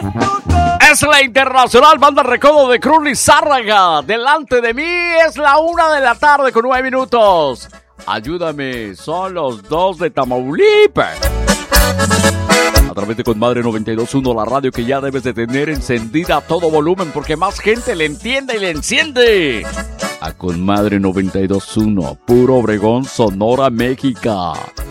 Es la Internacional Banda Recodo de Cruz Lizárraga. Delante de mí es la 1:00 p.m. con 9 minutos. Ayúdame, son los 2 de Tamaulipas. A través de Conmadre 92.1, la radio que ya debes de tener encendida a todo volumen porque más gente le entiende y le enciende. A Conmadre 92.1, Puro Obregón, Sonora, México.